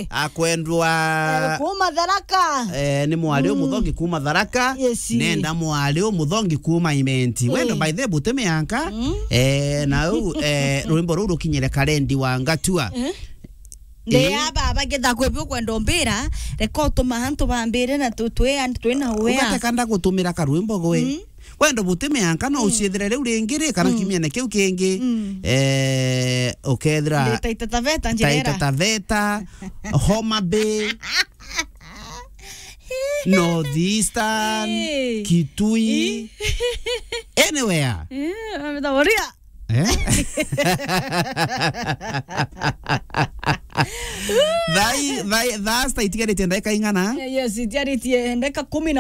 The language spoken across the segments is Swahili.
akwendwa kuma Tharaka ni mwali umuthongi kuma Tharaka nenda mwali umuthongi kuma Imenti wendo by the buteme yanka na rwimbo ruru kinyere karendi wa Ngatua Ndia baba getha kwebyo kwenda mbira reko tuma hantu bambire na twe na we ugatekanda gutumira karwimbo gwe wendo buteme yanka no uciethire riu ringiri kana kimiene kiu kingi ukethira Taita Taveta Homa Bay Northeastern Kitui anywhere ametawaria Thasta itigarite ndeka ingana yes itigarite ndeka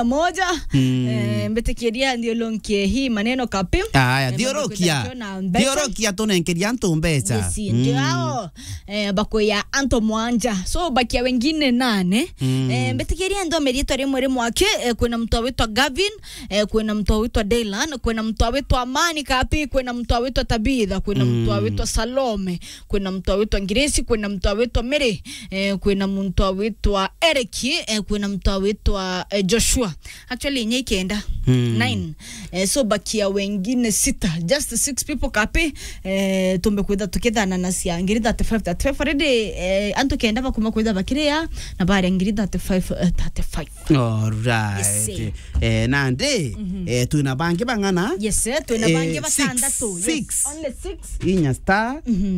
11 mbetekeria ndio lonkie hii maneno kapi aya diorokia tunenkeria ntu mbecha yes ndio bakoya anto mwanja so bakia wengine 8 mbetekeria ndo merito rimwe mwake kwena mtu witwa Gavin kwena mtu witwa Dylan kwena mtu witwa Amani kapi kwena mtu witwa Tabitha kwena mtu witwa Salome kwena mtu witwa Ngiresi kwena mtu witwa Mary kwena mtu witwa Eric kwena mtu witwa Joshua actually nyekenda 9 so bakia wengine 6 just 6 people kapi tumekuida tukidana na sia ngiri 35 already anto kenda bakuma kuida bakiria na bari ngiri 35 alright nande tuina bangi bangana yes tuina bangi batandatu yes only 6 inya star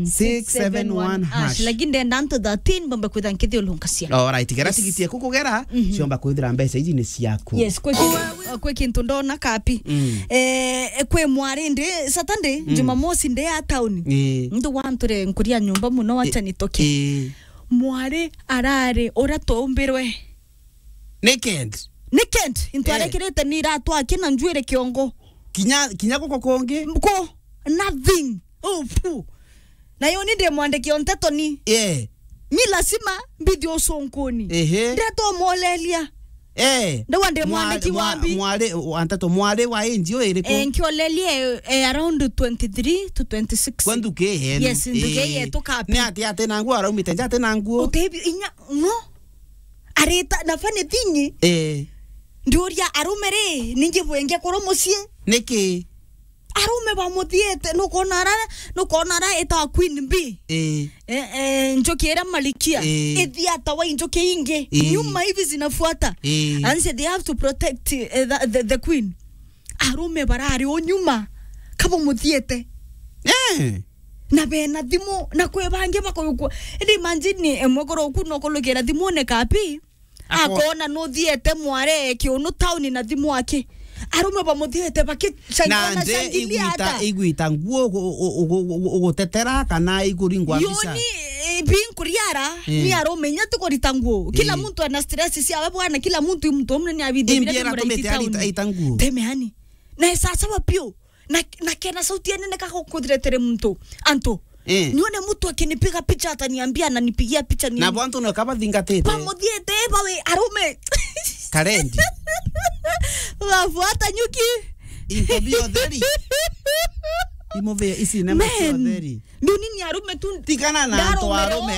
671 hash lakini ndenda anto 13 bomba kuida nkithio lunkasia alright gara tigitie kukugera ciomba kuithira mbeca ici ni ciaku yes kwe kintu ndona kapi kwe mwarinde Saturday Jumamosi nde ya town ndu wanture nkuria nyumba muno wacha nitoke mware arare ora tombirwe naked intwarekirete ni ratu akina njwire kiongo kinya koko konge ko nothing na yoni de mwandiki onteto ni mi lazima bidio sonkoni ndeto molelia ndawa nde mwandiki wambi mwale wa NGO iriko nkiolelie around 23 to 26 kwandu ke yes nduke yetu kapi ni ati nangu araumite njate nangu utebi inya no areta nafane thinyi ndoria arumere ninge bwenge koromosie niki arume bamuthiete nukonara eta Queen B njoki era Malikia ethiata wa njoki inge nyuma hivi zinafuata and say they have to protect the queen arume barari onyuma kabo muthiete na bena thimo na kwebange bakoyukwa imagine mwogoro kuno kologera thimo ne kapi akona no thiete mware kiunu town na thimo ake arume bamuthiete bakicangana shangilia iguita nguo ugotetera kana iguringwa bisa yoni binkuriara ni arume nyati korita nguo kila mtu ana stress si abwana kila mtu mtu ni abide bila kumraita nguo temehani na sasa wapio na kena sauti nene kakokudiretere mtu anto nione mtu akinipiga picha ataniambia ananipigia picha ni na bwantu no kaba thingatete pamodhiete bawe arume karendi wafuata nyuki intobio dheri imove isi nema dheri nini arume tu tikana na to arume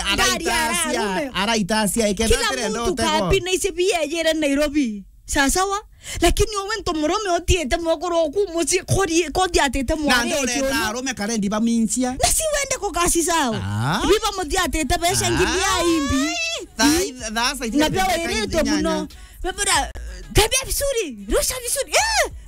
araitasia ikenda tere ndo tego kila mtu kapi na isebia yere Nairobi sasawa lakini owento murome otiete mwogoro ku musi kodi atete mware na ndore arume karendi baminsia na si wende ko kasi sawa biba modi atete besha ngilia imbi thasa na bia yere to muno bebara tabia vizuri rusha vizuri